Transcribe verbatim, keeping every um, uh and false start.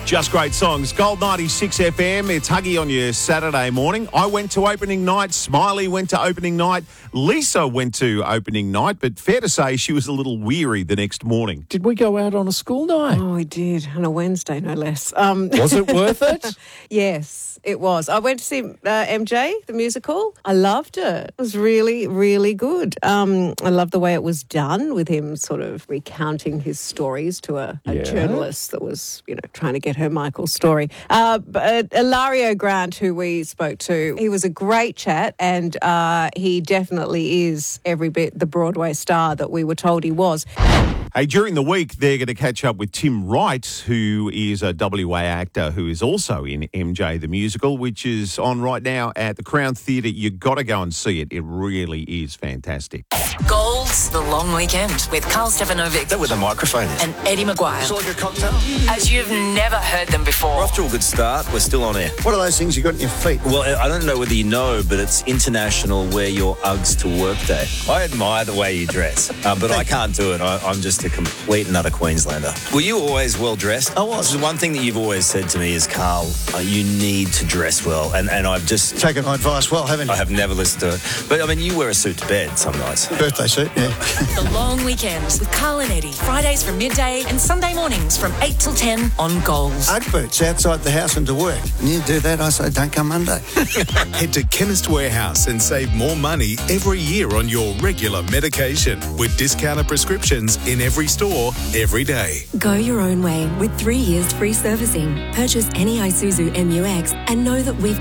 Just great songs. Gold ninety-six F M. It's Huggy on your Saturday morning. I went to opening night. Smiley went to opening night. Lisa went to opening night. But fair to say she was a little weary the next morning. Did we go out on a school night? Oh, we did. On a Wednesday, no less. Um, Was it worth it? Yes, it was. I went to see uh, M J, the musical. I loved it. It was really, really good. Um, I loved the way it was done with him sort of recounting his stories to a, a Yeah. journalist that was, you know, trying to get her Michael's story. Uh, but Ilario Grant, who we spoke to, he was a great chat, and uh, he definitely is every bit the Broadway star that we were told he was. Hey, during the week, they're going to catch up with Tim Wright, who is a W A actor who is also in M J the Musical, which is on right now at the Crown Theatre. You've got to go and see it. It really is fantastic. Gold's The Long Weekend with Carl Stefanovic. Is that where the microphone is? And Eddie Maguire. It's like a cocktail. As you've never heard them before. We're off to a good start. We're still on air. What are those things you got in your feet? Well, I don't know whether you know, but it's International Wear Your Uggs to Work Day. I admire the way you dress, uh, but I can't do it. I, I'm just a complete and utter Queenslander. Were you always well dressed? I was. The one thing that you've always said to me is, Carl, uh, you need to dress well, and and I've just Taken my advice well, haven't you? I have never listened to it. But I mean, you wear a suit to bed some nights. Birthday suit, yeah. The Long Weekend with Carl and Eddie. Fridays from midday and Sunday mornings from eight till ten on Goals. Ugg boots outside the house and to work. And you do that, I say, don't come Monday. Head to Chemist Warehouse and save more money every year on your regular medication with discounted prescriptions in every store, every day. Go your own way with three years free servicing. Purchase any Isuzu M U X and know that we've got